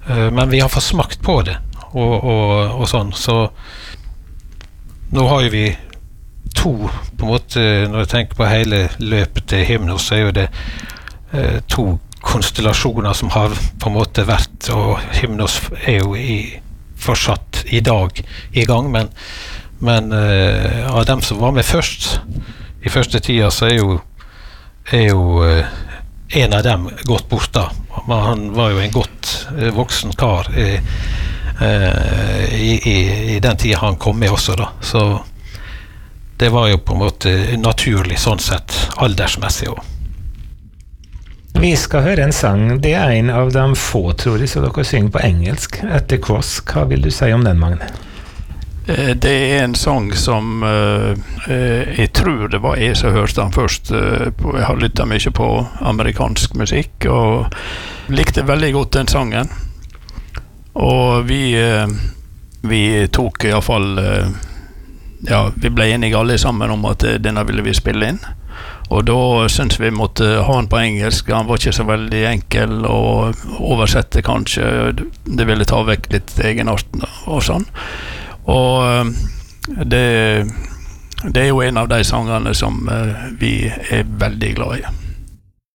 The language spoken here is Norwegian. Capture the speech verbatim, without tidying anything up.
men vi har fått smakt på det og, og, og sånn, så nå har jo vi to, på en måte, når jeg tenker på hele løpet til Hymnos, så er jo det eh, to konstellasjoner som har på en måte vært, og Hymnos er jo i, fortsatt i dag i gang, men, men eh, av dem som var med først, i første tida, så er jo, er jo eh, en av dem gått borte. Han var jo en godt eh, voksen kar eh, I, i, i den tiden han kom med også da, så det var jo på en måte naturlig sånn sett, aldersmessig også. Vi skal høre en sang, det er en av de få, tror jeg, så dere synger på engelsk, At the Cross. Hva vil du si om den, Magne? Det er en sang som uh, jeg tror det var jeg som hørte den først. Uh, på, jeg har lyttet mye på amerikansk musikk, og likte veldig godt den sangen. Og vi, uh, vi tok i hvert fall, uh, ja, vi ble enige alle sammen om at uh, denne ville vi spille inn. Og da synes vi måtte ha den på engelsk. Han var ikke så veldig enkel å oversette kanskje. Det ville ta vekk litt egenarten og sånn. Og det, det er jo en av de sangene som uh, vi er veldig glad i.